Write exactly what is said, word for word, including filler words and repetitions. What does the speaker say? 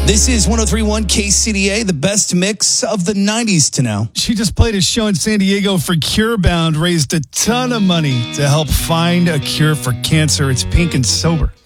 This is one oh three point one K C D A, the best mix of the nineties to now. She just played a show in San Diego for CureBound, raised a ton of money to help find a cure for cancer. It's Pink and Sober.